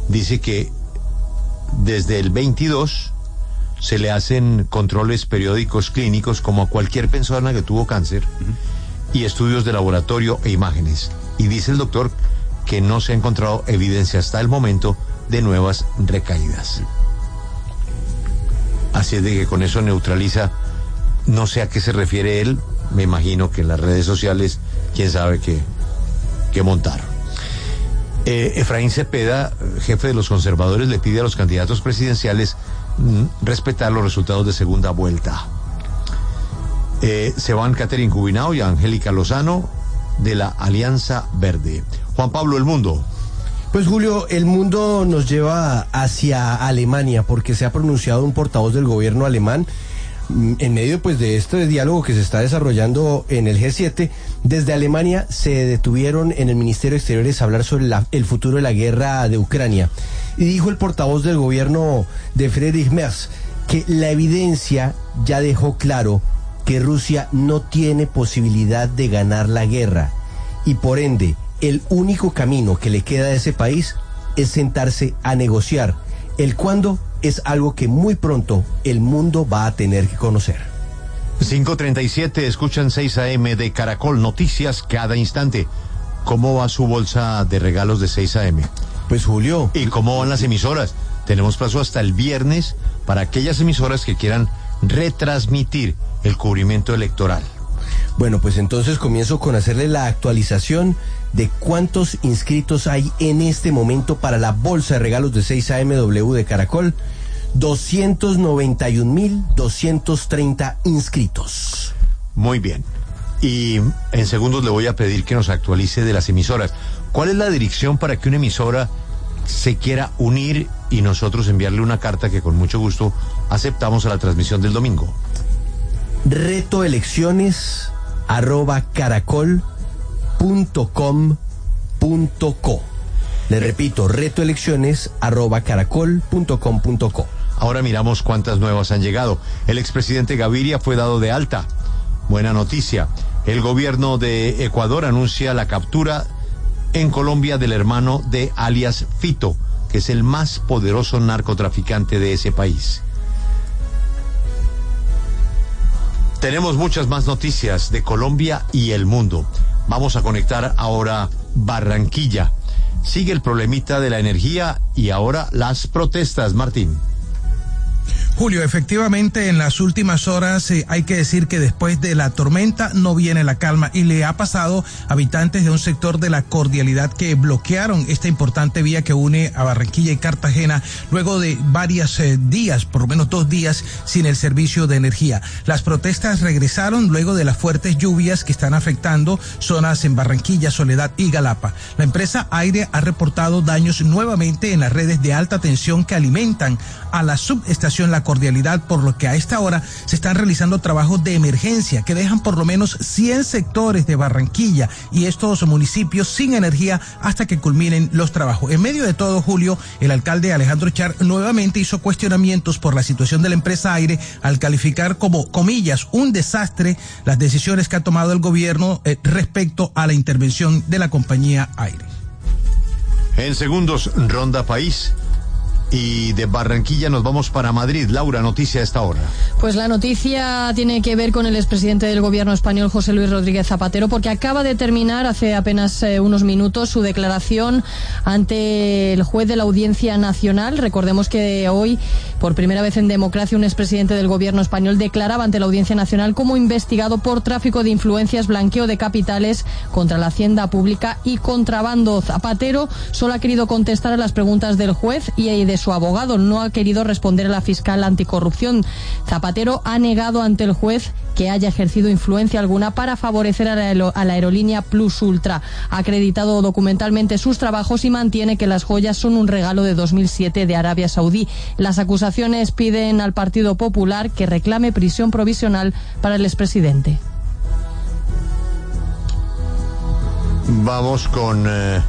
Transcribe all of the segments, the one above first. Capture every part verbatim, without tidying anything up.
dice que desde el veintidós se le hacen controles periódicos clínicos como a cualquier persona que tuvo cáncer, uh-huh, y estudios de laboratorio e imágenes. Y dice el doctor que no se ha encontrado evidencia hasta el momento de nuevas recaídas. Así es de que con eso neutraliza, no sé a qué se refiere él, me imagino que en las redes sociales, quién sabe qué, qué montaron. Eh, Efraín Cepeda, jefe de los conservadores, le pide a los candidatos presidenciales mm, respetar los resultados de segunda vuelta. Eh, se van Catherine Cubinao y Angélica Lozano de la Alianza Verde. Juan Pablo, El Mundo. Pues Julio, El Mundo nos lleva hacia Alemania porque se ha pronunciado un portavoz del gobierno alemán en medio pues de este diálogo que se está desarrollando en el G siete. Desde Alemania se detuvieron en el Ministerio de Exteriores a hablar sobre la, el futuro de la guerra de Ucrania. Y dijo el portavoz del gobierno de Friedrich Merz que la evidencia ya dejó claro que Rusia no tiene posibilidad de ganar la guerra y por ende el único camino que le queda a ese país es sentarse a negociar. El cuándo es algo que muy pronto el mundo va a tener que conocer. cinco treinta y siete, escuchan seis a eme de Caracol, noticias cada instante. ¿Cómo va su bolsa de regalos de seis a eme? Pues Julio. ¿Y cómo van las emisoras? Tenemos plazo hasta el viernes para aquellas emisoras que quieran retransmitir el cubrimiento electoral. Bueno, pues entonces comienzo con hacerle la actualización de cuántos inscritos hay en este momento para la bolsa de regalos de seis a eme W de Caracol. doscientos noventa y un mil doscientos treinta inscritos. Muy bien. Y en segundos le voy a pedir que nos actualice de las emisoras. ¿Cuál es la dirección para que una emisora se quiera unir y nosotros enviarle una carta que con mucho gusto aceptamos a la transmisión del domingo? Retoelecciones arroba caracol punto com punto co. Le repito, retoelecciones arroba caracol punto com punto co. Ahora miramos cuántas nuevas han llegado. El expresidente Gaviria fue dado de alta. Buena noticia. El gobierno de Ecuador anuncia la captura en Colombia del hermano de alias Fito, que es el más poderoso narcotraficante de ese país. Tenemos muchas más noticias de Colombia y el mundo. Vamos a conectar ahora Barranquilla. Sigue el problemita de la energía y ahora las protestas, Martín. Julio, efectivamente en las últimas horas eh, hay que decir que después de la tormenta no viene la calma y le ha pasado a habitantes de un sector de la Cordialidad que bloquearon esta importante vía que une a Barranquilla y Cartagena luego de varios eh, días, por lo menos dos días, sin el servicio de energía. Las protestas regresaron luego de las fuertes lluvias que están afectando zonas en Barranquilla, Soledad y Galapa. La empresa Aire ha reportado daños nuevamente en las redes de alta tensión que alimentan a la subestación La Cordialidad, por lo que a esta hora se están realizando trabajos de emergencia que dejan por lo menos cien sectores de Barranquilla y estos municipios sin energía hasta que culminen los trabajos. En medio de todo, Julio, el alcalde Alejandro Char nuevamente hizo cuestionamientos por la situación de la empresa Aire al calificar como, comillas, un desastre las decisiones que ha tomado el gobierno eh, respecto a la intervención de la compañía Aire. En segundos, Ronda País. Y de Barranquilla nos vamos para Madrid. Laura, noticia a esta hora. Pues la noticia tiene que ver con el expresidente del gobierno español, José Luis Rodríguez Zapatero, porque acaba de terminar hace apenas eh, unos minutos su declaración ante el juez de la Audiencia Nacional. Recordemos que hoy, por primera vez en democracia, un expresidente del gobierno español declaraba ante la Audiencia Nacional como investigado por tráfico de influencias, blanqueo de capitales contra la hacienda pública y contrabando. Zapatero solo ha querido contestar a las preguntas del juez y de su abogado, no ha querido responder a la fiscal anticorrupción. Zapatero ha negado ante el juez que haya ejercido influencia alguna para favorecer a la, a la aerolínea Plus Ultra. Ha acreditado documentalmente sus trabajos y mantiene que las joyas son un regalo de dos mil siete de Arabia Saudí. Las acusaciones piden al Partido Popular que reclame prisión provisional para el expresidente. Vamos con eh,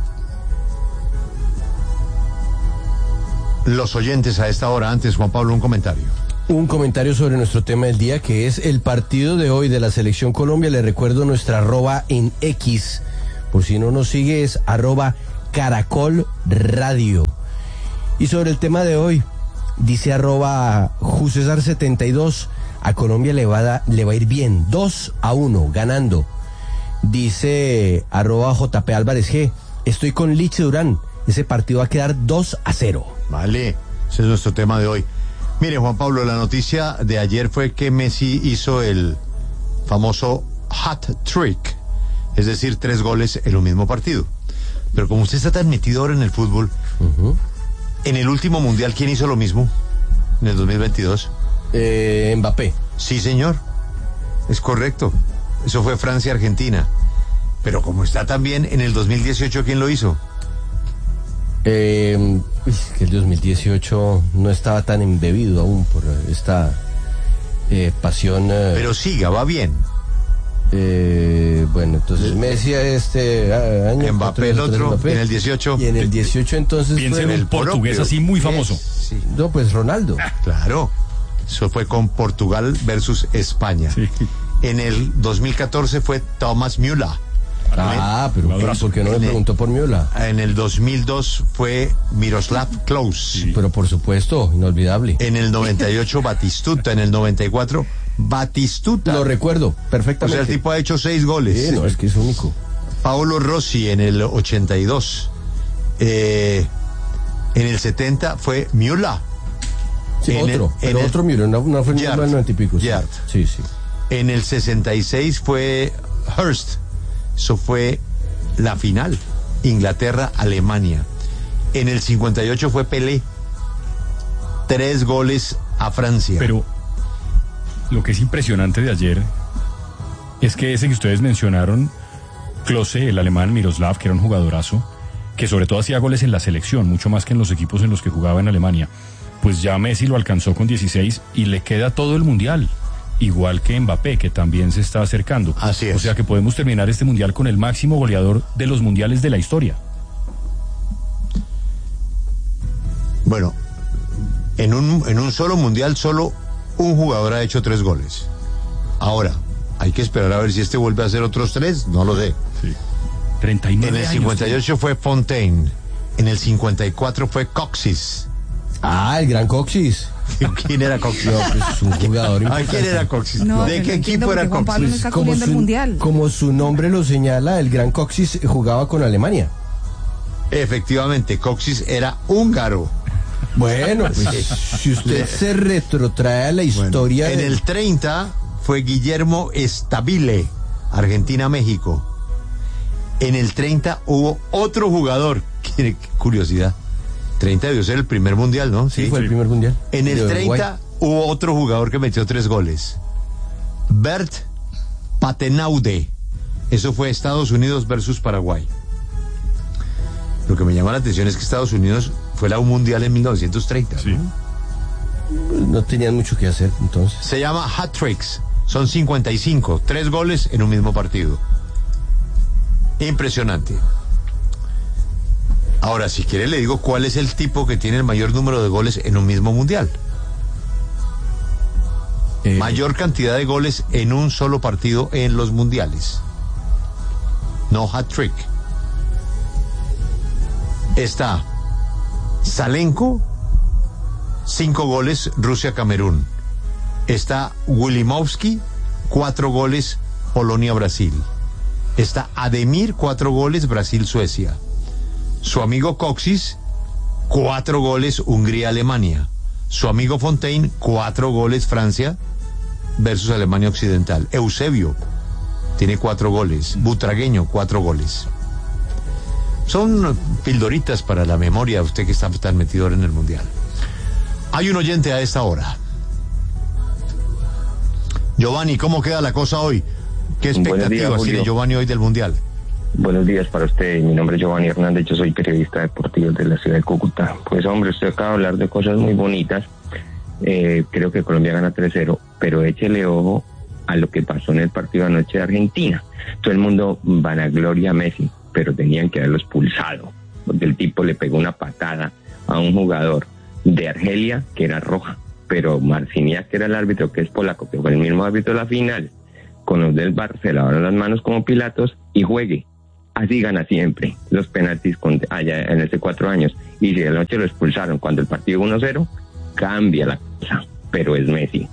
los oyentes a esta hora. Antes, Juan Pablo, un comentario. Un comentario sobre nuestro tema del día, que es el partido de hoy de la Selección Colombia. Le recuerdo nuestra arroba en X, por si no nos sigue, es arroba Caracol Radio. Y sobre el tema de hoy, dice arroba Jusesar setenta y dos, a Colombia le va, a da, le va a ir bien, dos a uno, ganando. Dice arroba J P Álvarez G, estoy con Liche Durán, ese partido va a quedar dos a cero. Vale, ese es nuestro tema de hoy. Mire, Juan Pablo, la noticia de ayer fue que Messi hizo el famoso hat trick, es decir, tres goles en un mismo partido. Pero como usted está tan metido ahora en el fútbol, uh-huh. En el último mundial, ¿quién hizo lo mismo? En el dos mil veintidós. Eh, Mbappé. Sí, señor. Es correcto. Eso fue Francia-Argentina. Pero como está también en el dos mil dieciocho, ¿quién lo hizo? Eh, que el dos mil dieciocho no estaba tan embebido aún por esta eh, pasión. Eh, Pero siga, va bien. Eh, bueno, entonces Messi este año, Mbappé el otro, Mbappé, en el dieciocho. Y en el dieciocho entonces piensa en el portugués propio, así muy famoso. Es, sí. No, pues Ronaldo. Claro, eso fue con Portugal versus España. Sí. En el dos mil catorce fue Thomas Müller. Ah, pero ¿por qué no me preguntó por Müller? En el dos mil dos fue Miroslav Klose. Sí. Pero por supuesto, inolvidable. En el noventa y ocho Batistuta, en el noventa y cuatro Batistuta. Lo recuerdo perfectamente. O sea, el tipo ha hecho seis goles. Sí, no, es que es único. Paolo Rossi en el ochenta y dos. Eh, en el setenta fue Müller. Sí, en otro, el, pero otro Müller, no, no fue Müller en el noventa y pico. Sí. sí, sí. En el sesenta y seis fue Hurst. Eso fue la final. Inglaterra-Alemania. En el cincuenta y ocho fue Pelé. Tres goles a Francia. Pero lo que es impresionante de ayer es que ese que ustedes mencionaron, Klose, el alemán Miroslav, que era un jugadorazo, que sobre todo hacía goles en la selección, mucho más que en los equipos en los que jugaba en Alemania, pues ya Messi lo alcanzó con dieciséis y le queda todo el mundial, igual que Mbappé, que también se está acercando. Así es. O sea que podemos terminar este mundial con el máximo goleador de los mundiales de la historia. Bueno, en un, en un solo mundial solo un jugador ha hecho tres goles. Ahora, hay que esperar a ver si este vuelve a hacer otros tres, no lo sé. Sí. treinta y nueve en el cincuenta y ocho años, fue Fontaine, en el cincuenta y cuatro fue Coxis. Ah, el gran Coxis. ¿Quién era Coxis? No, pues un jugador importante. ¿Quién era Coxis? No, ¿De qué no equipo era Juan Pablo Coxis? no está como, cubriendo su, el mundial. Como su nombre lo señala, el gran Coxis jugaba con Alemania. Efectivamente, Coxis era húngaro. Bueno, pues si usted se retrotrae a la historia. Bueno, en de... el treinta fue Guillermo Stabile, Argentina-México. En el treinta hubo otro jugador. Qué curiosidad. treinta debió ser el primer mundial, ¿no? Sí, sí fue sí. el primer mundial. En el treinta hubo otro jugador que metió tres goles. Bert Patenaude. Eso fue Estados Unidos versus Paraguay. Lo que me llama la atención es que Estados Unidos fue la un mundial en mil novecientos treinta. Sí. ¿no? no tenían mucho que hacer entonces. Se llama hat tricks. Son cincuenta y cinco, tres goles en un mismo partido. Impresionante. Ahora, si quiere le digo cuál es el tipo que tiene el mayor número de goles en un mismo mundial. Eh, mayor cantidad de goles en un solo partido en los mundiales. No hat trick. Está Salenko, cinco goles, Rusia-Camerún. Está Wilimowski, cuatro goles, Polonia-Brasil. Está Ademir, cuatro goles, Brasil-Suecia. Su amigo Coxis, cuatro goles, Hungría-Alemania. Su amigo Fontaine, cuatro goles, Francia versus Alemania Occidental. Eusebio tiene cuatro goles. Butragueño, cuatro goles. Son pildoritas para la memoria, usted que está tan metido en el mundial. Hay un oyente a esta hora. Giovanni, ¿cómo queda la cosa hoy? ¿Qué expectativas tiene Giovanni hoy del mundial? Buenos días para usted, mi nombre es Giovanni Hernández, yo soy periodista deportivo de la ciudad de Cúcuta. Pues hombre, usted acaba de hablar de cosas muy bonitas, eh, creo que Colombia gana tres cero, pero échele ojo a lo que pasó en el partido anoche de Argentina. Todo el mundo vanagloria a Messi, pero tenían que haberlo expulsado, porque el tipo le pegó una patada a un jugador de Argelia que era roja, pero Marciniak, que era el árbitro, que es polaco, que fue el mismo árbitro de la final, con los del V A R se lavaron las manos como Pilatos y juegue. Así gana siempre los penaltis con, allá en hace cuatro años. Y si anoche lo expulsaron cuando el partido uno cero, cambia la cosa, pero es Messi.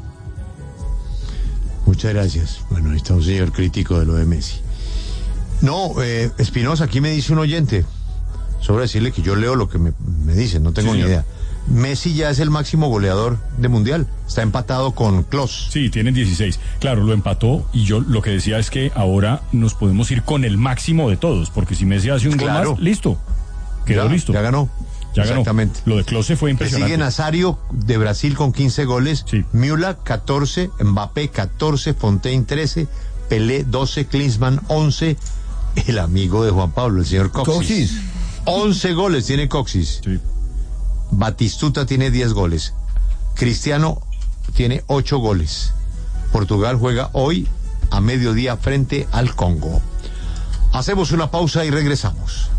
Muchas gracias. Bueno, ahí está un señor crítico de lo de Messi. No, eh, Espinosa, aquí me dice un oyente, sobre decirle que yo leo lo que me, me dicen, no tengo sí, ni idea. Messi ya es el máximo goleador de Mundial, está empatado con Klose. Sí, tienen dieciséis. Claro, lo empató y yo lo que decía es que ahora nos podemos ir con el máximo de todos, porque si Messi hace un claro. gol más, listo, quedó ya, listo. Ya ganó. Ya Exactamente. Ganó. Lo de Klose fue impresionante. Le sigue Nazario de Brasil con quince goles, sí. Müller catorce, Mbappé catorce, Fontaine trece, Pelé doce, Klinsmann once, el amigo de Juan Pablo, el señor Coxis. Coxis. once goles tiene Coxis. Sí. Batistuta tiene diez goles. Cristiano tiene ocho goles. Portugal juega hoy a mediodía frente al Congo. Hacemos una pausa y regresamos.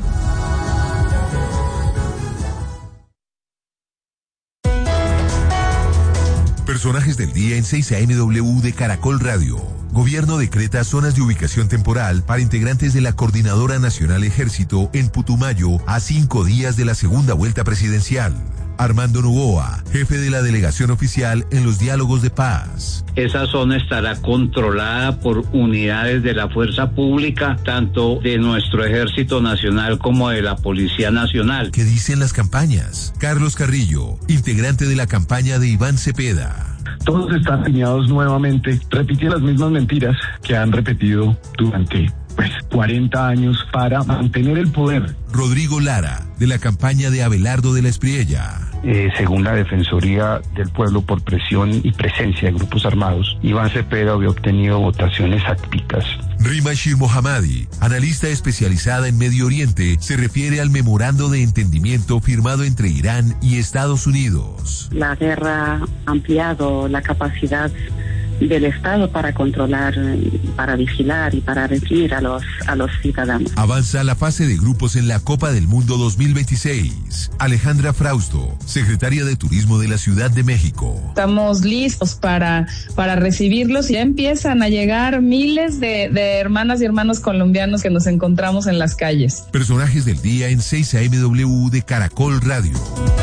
Personajes del día en seis A M W de Caracol Radio. Gobierno decreta zonas de ubicación temporal para integrantes de la Coordinadora Nacional Ejército en Putumayo a cinco días de la segunda vuelta presidencial. Armando Novoa, jefe de la delegación oficial en los diálogos de paz. Esa zona estará controlada por unidades de la fuerza pública, tanto de nuestro Ejército Nacional como de la Policía Nacional. ¿Qué dicen las campañas? Carlos Carrillo, integrante de la campaña de Iván Cepeda. Todos están alineados nuevamente, repitiendo las mismas mentiras que han repetido durante pues cuarenta años para mantener el poder. Rodrigo Lara, de la campaña de Abelardo de la Espriella. Eh, según la Defensoría del Pueblo, por presión y presencia de grupos armados, Iván Cepeda había obtenido votaciones atípicas. Rima Shir Mohammadi, analista especializada en Medio Oriente, se refiere al memorando de entendimiento firmado entre Irán y Estados Unidos. La guerra ha ampliado la capacidad del Estado para controlar, para vigilar y para reprimir a los, a los ciudadanos. Avanza la fase de grupos en la Copa del Mundo dos mil veintiséis. Alejandra Frausto, secretaria de Turismo de la Ciudad de México. Estamos listos para, para recibirlos y ya empiezan a llegar miles de, de hermanas y hermanos colombianos que nos encontramos en las calles. Personajes del día en seis A M W de Caracol Radio.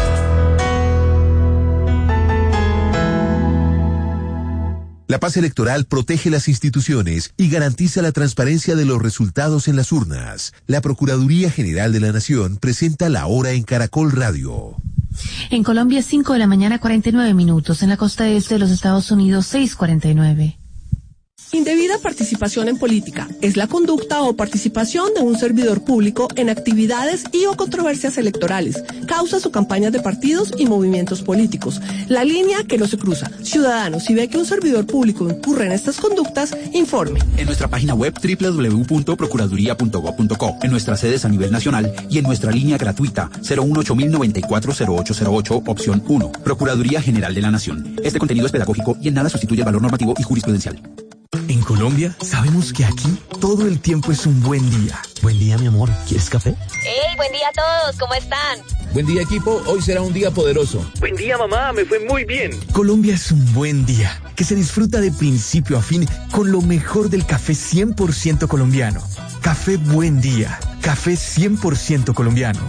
La paz electoral protege las instituciones y garantiza la transparencia de los resultados en las urnas. La Procuraduría General de la Nación presenta la hora en Caracol Radio. En Colombia, cinco de la mañana, cuarenta y nueve minutos. En la costa este de los Estados Unidos, seis cuarenta y nueve. Indebida participación en política es la conducta o participación de un servidor público en actividades y o controversias electorales, causas o campañas de partidos y movimientos políticos. La línea que no se cruza. Ciudadanos, si ve que un servidor público incurre en estas conductas, informe. En nuestra página web doble u doble u doble u punto procuraduría punto gob punto co, en nuestras sedes a nivel nacional y en nuestra línea gratuita cero uno ocho mil noventa y cuatro cero ocho cero ocho, opción uno. Procuraduría General de la Nación. Este contenido es pedagógico y en nada sustituye el valor normativo y jurisprudencial. En Colombia, sabemos que aquí todo el tiempo es un buen día. Buen día, mi amor. ¿Quieres café? ¡Hey, buen día a todos! ¿Cómo están? Buen día, equipo. Hoy será un día poderoso. Buen día, mamá. Me fue muy bien. Colombia es un buen día, que se disfruta de principio a fin con lo mejor del café cien por ciento colombiano. Café Buen Día. Café cien por ciento colombiano.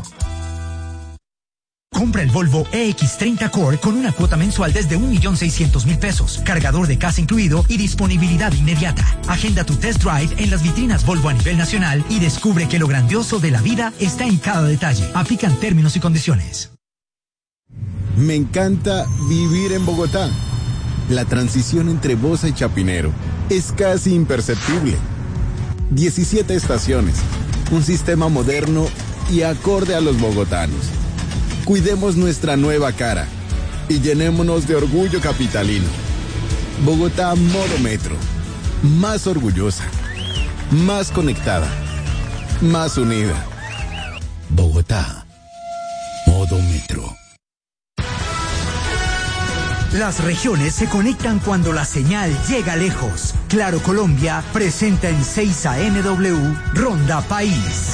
Compra el Volvo E X treinta Core con una cuota mensual desde un millón seiscientos mil pesos, cargador de casa incluido y disponibilidad inmediata. Agenda tu test drive en las vitrinas Volvo a nivel nacional y descubre que lo grandioso de la vida está en cada detalle. Aplican términos y condiciones. Me encanta vivir en Bogotá. La transición entre Bosa y Chapinero es casi imperceptible. diecisiete estaciones, un sistema moderno y acorde a los bogotanos. Cuidemos nuestra nueva cara y llenémonos de orgullo capitalino. Bogotá modo metro. Más orgullosa, más conectada, más unida. Bogotá, modo metro. Las regiones se conectan cuando la señal llega lejos. Claro Colombia presenta en seis A M W Ronda País.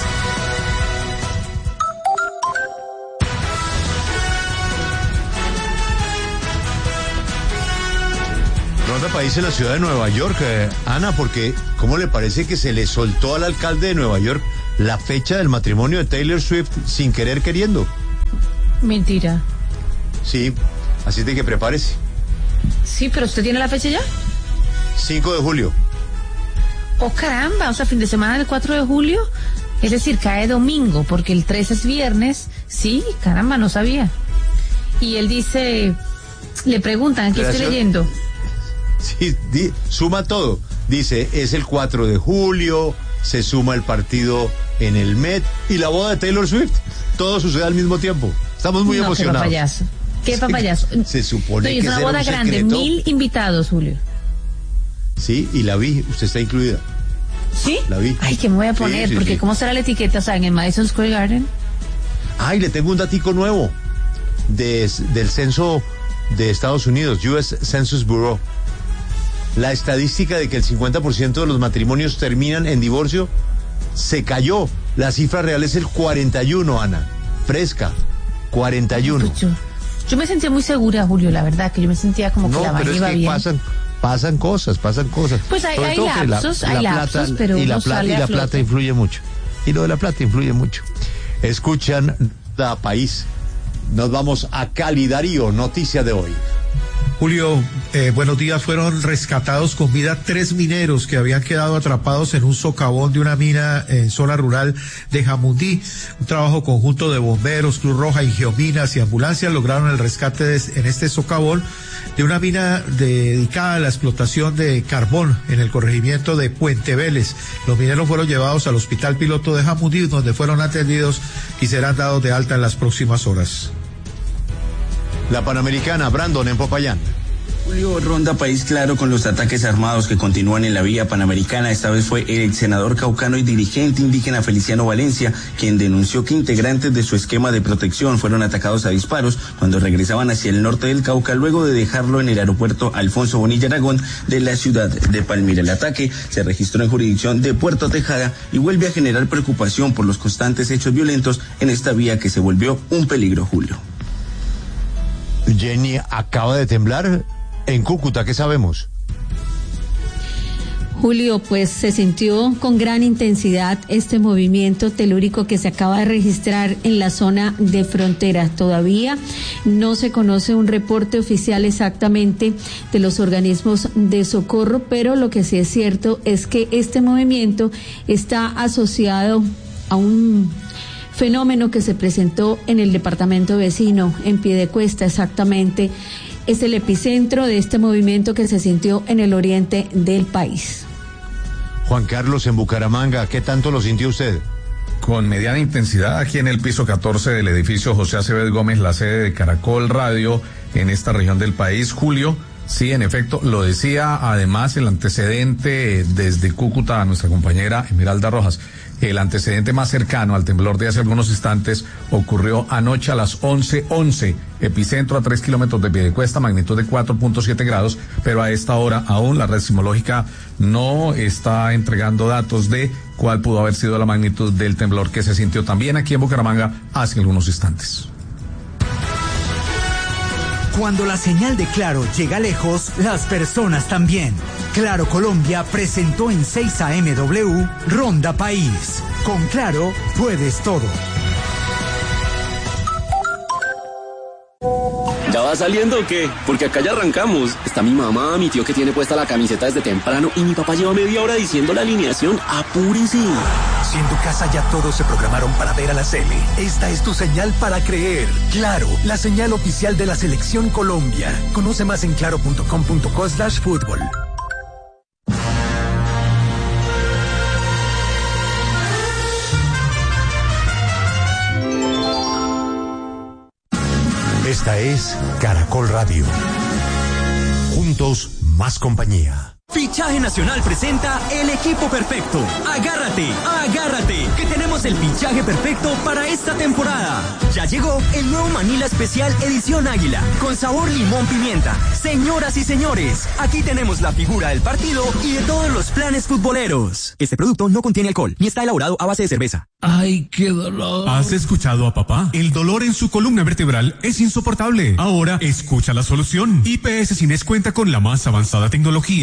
Ronda País en la ciudad de Nueva York, eh, Ana, porque ¿cómo le parece que se le soltó al alcalde de Nueva York la fecha del matrimonio de Taylor Swift sin querer queriendo. Mentira. Sí, así de que prepárese. Sí, pero ¿usted tiene la fecha ya? cinco de julio. Oh, caramba, o sea, fin de semana del cuatro de julio, es decir, cae domingo, porque el tres es viernes. Sí, caramba, no sabía. Y él dice, le preguntan, ¿qué estoy leyendo? Sí, di, suma todo. Dice, es el cuatro de julio, se suma el partido en el Met y la boda de Taylor Swift. Todo sucede al mismo tiempo. Estamos muy no, emocionados. Qué papayazo. Qué papayazo. Se, se supone no, que es una boda grande, secreto. Mil invitados, Julio. Sí, y la vi, usted está incluida. ¿Sí? La vi. Ay, ¿qué me voy a poner? Sí, sí, porque sí. ¿cómo será la etiqueta? O sea, en el Madison Square Garden. Ay, le tengo un datico nuevo de, del censo de Estados Unidos, U S Census Bureau. La estadística de que el cincuenta por ciento de los matrimonios terminan en divorcio se cayó. La cifra real es el cuarenta y uno, Ana. Fresca, cuarenta y uno. Pues yo, yo me sentía muy segura, Julio, la verdad, que yo me sentía como no, que la vaina pero iba es que bien. pasan, pasan cosas, pasan cosas. Pues hay, Sobre hay todo que lapsos, la, hay la lapsos, plata, pero y la uno plata, sale y a la plata flote. influye mucho. Y lo de la plata influye mucho. Escuchan Da País. Nos vamos a Cali, Darío, noticia de hoy. Julio, eh, buenos días. Fueron rescatados con vida tres mineros que habían quedado atrapados en un socavón de una mina en zona rural de Jamundí. Un trabajo conjunto de bomberos, Cruz Roja, Ingiominas y ambulancias lograron el rescate de, en este socavón de una mina dedicada a la explotación de carbón en el corregimiento de Puente Vélez. Los mineros fueron llevados al Hospital Piloto de Jamundí, donde fueron atendidos y serán dados de alta en las próximas horas. La Panamericana, Brandon en Popayán. Julio, ronda país claro con los ataques armados que continúan en la vía panamericana. Esta vez fue el ex senador caucano y dirigente indígena Feliciano Valencia quien denunció que integrantes de su esquema de protección fueron atacados a disparos cuando regresaban hacia el norte del Cauca luego de dejarlo en el aeropuerto Alfonso Bonilla Aragón de la ciudad de Palmira. El ataque se registró en jurisdicción de Puerto Tejada y vuelve a generar preocupación por los constantes hechos violentos en esta vía que se volvió un peligro, Julio. Jenny, acaba de temblar en Cúcuta, ¿qué sabemos? Julio, pues se sintió con gran intensidad este movimiento telúrico que se acaba de registrar en la zona de frontera. Todavía no se conoce un reporte oficial exactamente de los organismos de socorro, pero lo que sí es cierto es que este movimiento está asociado a un fenómeno que se presentó en el departamento vecino, en Piedecuesta exactamente. Es el epicentro de este movimiento que se sintió en el oriente del país. Juan Carlos, en Bucaramanga, ¿qué tanto lo sintió usted? Con mediana intensidad aquí en el piso catorce del edificio José Acevedo Gómez, la sede de Caracol Radio en esta región del país. Julio, sí, en efecto, lo decía además el antecedente desde Cúcuta a nuestra compañera Esmeralda Rojas. El antecedente más cercano al temblor de hace algunos instantes ocurrió anoche a las once once, epicentro a tres kilómetros de Piedecuesta, magnitud de cuatro punto siete grados, pero a esta hora aún la red sismológica no está entregando datos de cuál pudo haber sido la magnitud del temblor que se sintió también aquí en Bucaramanga hace algunos instantes. Cuando la señal de Claro llega lejos, las personas también. Claro Colombia presentó en seis A M W Ronda País. Con Claro puedes todo. ¿Ya va saliendo o qué? Porque acá ya arrancamos. Está mi mamá, mi tío que tiene puesta la camiseta desde temprano y mi papá lleva media hora diciendo la alineación. ¡Apúrese! Si en tu casa ya todos se programaron para ver a la Sele, esta es tu señal para creer. Claro, la señal oficial de la Selección Colombia. Conoce más en claro punto com punto co slash fútbol. Esta es Caracol Radio. Juntos, más compañía. Fichaje Nacional presenta el equipo perfecto. Agárrate, agárrate, que tenemos el fichaje perfecto para esta temporada. Ya llegó el nuevo Manila Especial Edición Águila, con sabor limón pimienta. Señoras y señores, aquí tenemos la figura del partido y de todos los planes futboleros. Este producto no contiene alcohol, ni está elaborado a base de cerveza. ¡Ay, qué dolor! ¿Has escuchado a papá? El dolor en su columna vertebral es insoportable. Ahora, escucha la solución. I P S Cines cuenta con la más avanzada tecnología, Ozono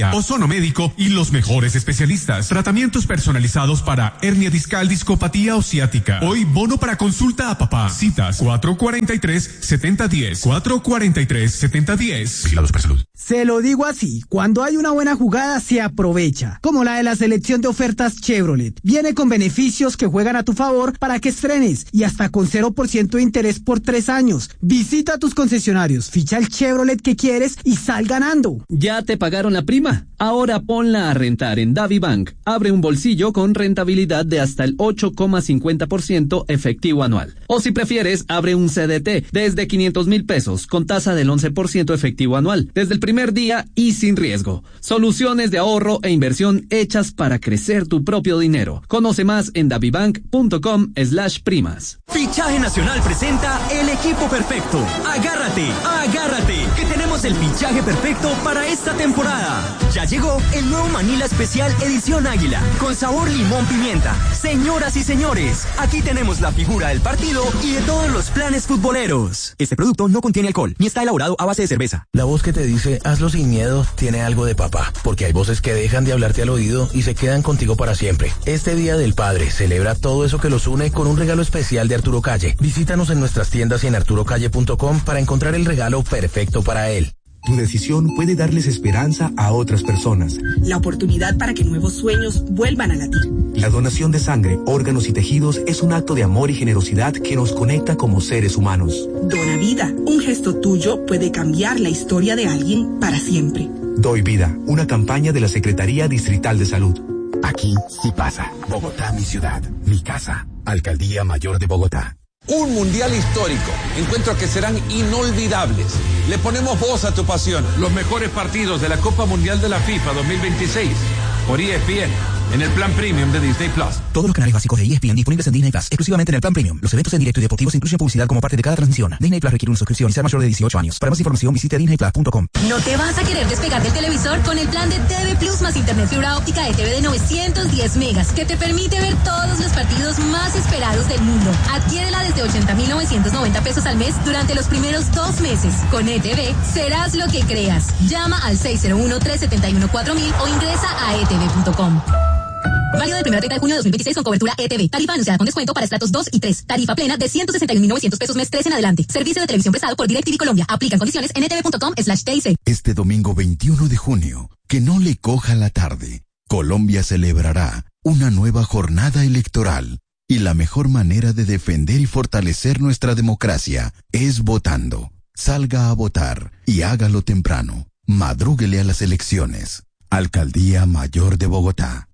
teléfono médico y los mejores especialistas. Tratamientos personalizados para hernia discal, discopatía o ciática. Hoy bono para consulta a papá. Citas cuatro cuarenta y tres, setenta diez. cuatro cuarenta y tres, setenta diez. Vigilados para salud. Se lo digo así, cuando hay una buena jugada se aprovecha, como la de la selección de ofertas Chevrolet. Viene con beneficios que juegan a tu favor para que estrenes y hasta con cero por ciento de interés por tres años. Visita tus concesionarios, ficha el Chevrolet que quieres y sal ganando. ¿Ya te pagaron la prima? Ahora ponla a rentar en DaviBank. Abre un bolsillo con rentabilidad de hasta el ocho coma cincuenta por ciento efectivo anual. O si prefieres, abre un C D T desde quinientos mil pesos con tasa del once por ciento efectivo anual, desde el primer día y sin riesgo. Soluciones de ahorro e inversión hechas para crecer tu propio dinero. Conoce más en davibank.com slash primas. Fichaje Nacional presenta el equipo perfecto. Agárrate, agárrate, que tenemos el fichaje perfecto para esta temporada. Ya llegó el nuevo Manila Especial Edición Águila, con sabor limón pimienta. Señoras y señores, aquí tenemos la figura del partido y de todos los planes futboleros. Este producto no contiene alcohol, ni está elaborado a base de cerveza. La voz que te dice, hazlo sin miedo, tiene algo de papá, porque hay voces que dejan de hablarte al oído y se quedan contigo para siempre. Este Día del Padre celebra todo eso que los une con un regalo especial de Arturo Calle. Visítanos en nuestras tiendas y en arturo calle punto com para encontrar el regalo perfecto para él. Tu decisión puede darles esperanza a otras personas. La oportunidad para que nuevos sueños vuelvan a latir. La donación de sangre, órganos y tejidos es un acto de amor y generosidad que nos conecta como seres humanos. Dona vida. Un gesto tuyo puede cambiar la historia de alguien para siempre. Doy Vida, una campaña de la Secretaría Distrital de Salud. Aquí sí pasa. Bogotá, mi ciudad, mi casa. Alcaldía Mayor de Bogotá. Un mundial histórico, encuentros que serán inolvidables. Le ponemos voz a tu pasión. Los mejores partidos de la Copa Mundial de la FIFA dos mil veintiséis por E S P N en el plan premium de Disney Plus. Todos los canales básicos de E S P N disponibles en Disney Plus, exclusivamente en el plan premium. Los eventos en directo y deportivos incluyen publicidad como parte de cada transmisión. Disney Plus requiere una suscripción y ser mayor de dieciocho años. Para más información visite disney plus punto com. No te vas a querer despegar del televisor con el plan de T V Plus más internet fibra óptica de T V de novecientos diez megas, que te permite ver todos los partidos más esperados del mundo. Adquiérela desde ochenta mil novecientos noventa pesos al mes durante los primeros dos meses. Con E T V serás lo que creas. Llama al seis cero uno, tres siete uno, cuatro mil o ingresa a e t v punto com. Válido del primero al treinta de junio de dos mil veintiséis con cobertura E T V. Tarifa anunciada con descuento para estratos dos y tres. Tarifa plena de ciento sesenta y un mil novecientos pesos mes tres en adelante. Servicio de televisión prestado por DirecTV Colombia. Aplican condiciones en e t v punto com slash t i c. Este domingo veintiuno de junio, que no le coja la tarde, Colombia celebrará una nueva jornada electoral. Y la mejor manera de defender y fortalecer nuestra democracia es votando. Salga a votar y hágalo temprano. Madrúguele a las elecciones. Alcaldía Mayor de Bogotá.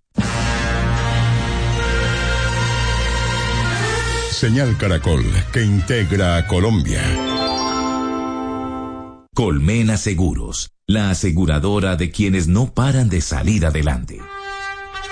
Señal Caracol, que integra a Colombia. Colmena Seguros, la aseguradora de quienes no paran de salir adelante.